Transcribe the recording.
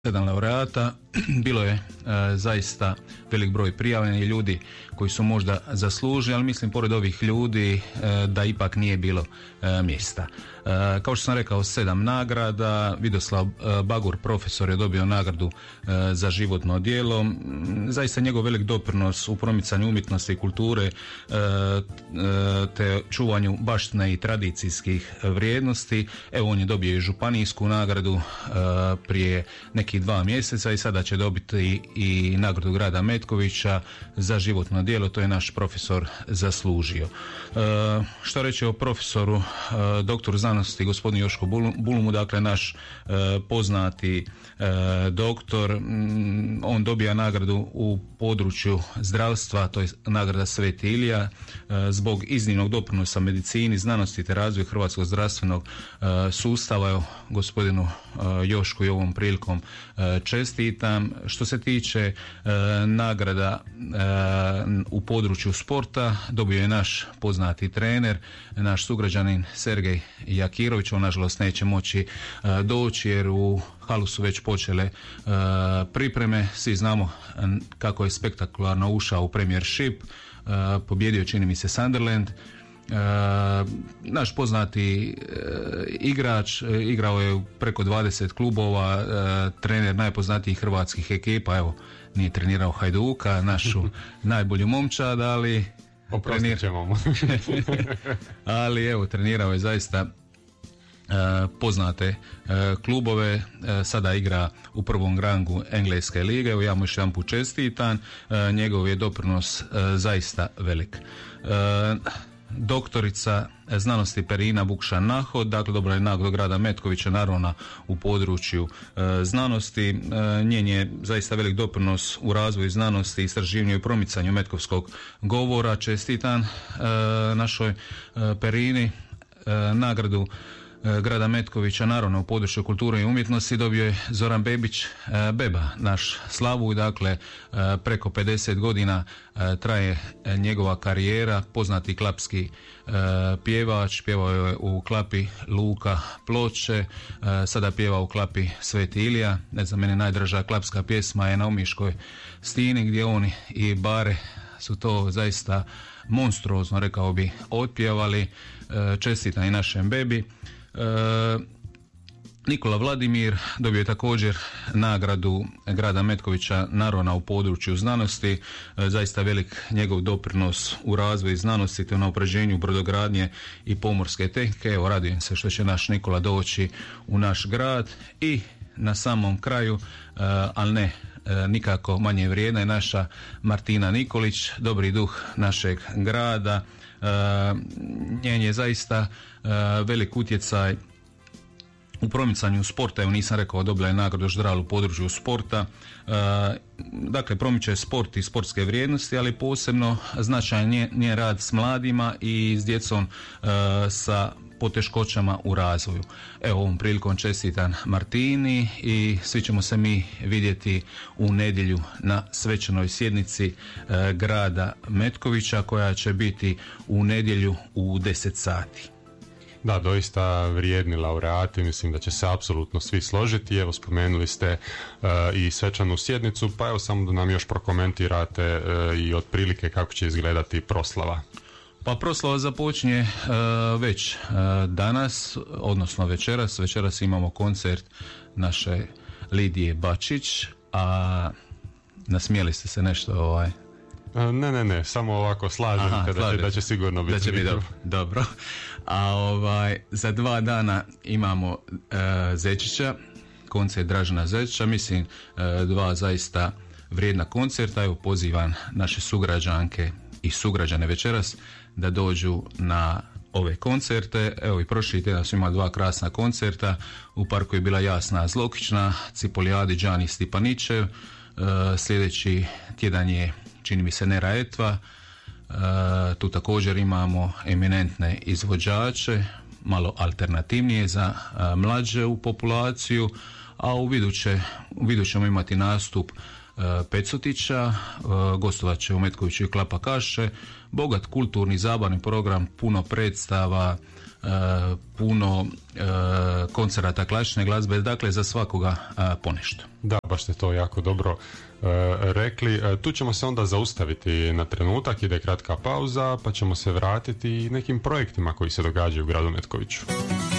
7 laureata, bilo je zaista velik broj prijavljenih ljudi koji su možda zaslužili, ali mislim pored ovih ljudi da ipak nije bilo mjesta. Kao što sam rekao, 7 nagrada. Vidoslav Bagur, profesor, je dobio nagradu za životno djelo. Zaista njegov velik doprinos u promicanju umjetnosti i kulture te čuvanju baštine i tradicijskih vrijednosti. Evo, on je dobio i županijsku nagradu prije nekih 2 mjeseca i sada će dobiti i nagradu grada Metkovića za životno djelo. To je naš profesor zaslužio. Što reći o profesoru doktoru znanosti gospodinu Jošku Bulumu, dakle naš poznati doktor. On dobija nagradu u području zdravstva, to je nagrada Sveti Ilija, zbog iznimnog doprinosa medicini, znanosti te razvoju hrvatskog zdravstvenog sustava. Evo, gospodinu Jošku i ovom prilikom čestitam. Što se tiče nagrada u području sporta, dobio je naš poznati trener, naš sugrađanin Sergej Jakirović. On nažalost neće moći doći jer u halu su već počele pripreme. Svi znamo kako je spektakularno ušao u Premiership, pobjedio, čini mi se, Sunderland. Naš poznati igrač, igrao je preko 20 klubova, trener najpoznatijih hrvatskih ekipa. Evo, nije trenirao Hajduka, našu najbolju momčad, ali oprostit ćemo mu. Ali evo, trenirao je zaista poznate klubove, sada igra u prvom rangu Engleske lige. Evo, ja mu još jedan put čestitam, njegov je doprinos zaista velik. Doktorica znanosti Perina Vukša Nahod, dakle dobila je nagradu grada Metkovića, naravno u području znanosti. Njen je zaista velik doprinos u razvoju znanosti, istraživanju i promicanju metkovskog govora. Čestitam našoj Perini. Nagradu grada Metkovića, naravno u području kulture i umjetnosti, dobio je Zoran Bebić Beba, naš Slavuj. Dakle, preko 50 godina traje njegova karijera, poznati klapski pjevač, pjevao je u klapi Luka Ploče, sada pjeva u klapi Sveti Ilija. Ne znam, meni najdraža klapska pjesma je Na Omiškoj stini, gdje oni i Bare su to zaista monstruozno, rekao bi, otpjevali. Čestitam i našem Bebi. Nikola Vladimir dobio je također nagradu grada Metkovića, naravno u području znanosti. Zaista velik njegov doprinos u razvoju znanosti te na unapređenju brodogradnje i pomorske tehnike. Evo, radujem se što će naš Nikola doći u naš grad. I na samom kraju, ali ne nikako manje vrijedna, je naša Martina Nikolić, dobri duh našeg grada. Njen je zaista velik utjecaj u promicanju sporta. Evo, nisam rekao, dobila je nagradu Ždral u području sporta. Dakle, promiče sport i sportske vrijednosti, ali posebno značajan njen rad s mladima i s djecom sa poteškoćama u razvoju. Evo, ovom prilikom čestitam Martini i svi ćemo se mi vidjeti u nedjelju na svečanoj sjednici grada Metkovića, koja će biti u nedjelju u 10 sati. Da, doista vrijedni laureati, mislim da će se apsolutno svi složiti. Evo, spomenuli ste i svečanu sjednicu, pa evo samo da nam još prokomentirate i otprilike kako će izgledati proslava. Pa proslava započinje već danas, odnosno večeras. Večeras imamo koncert naše Lidije Bačić, a nasmijeli ste se nešto Ne, samo ovako slažem da će sigurno biti dobro. A za 2 dana imamo Zečića, koncert Dražena Zečića, mislim 2 zaista vrijedna koncerta. Evo, pozivam naše sugrađanke i sugrađane večeras da dođu na ove koncerte. Evo, i prošli tjedan su imali 2 krasna koncerta. U parku je bila Jasna Zlokićna, Cipolijadi Đani Stipanićev. Sljedeći tjedan je, čini mi se, Nera Etva. Tu također imamo eminentne izvođače, malo alternativnije za mlađe u populaciju, a u vidu ćemo imati nastup Pecutića, gostovat će u Metkoviću i Klapa Kaše, bogat kulturni zabavni program, puno predstava, puno koncerata klasične glazbe, dakle za svakoga ponešto. Da, baš ste to jako dobro rekli. Tu ćemo se onda zaustaviti na trenutak, ide kratka pauza, pa ćemo se vratiti nekim projektima koji se događaju u gradu Metkoviću.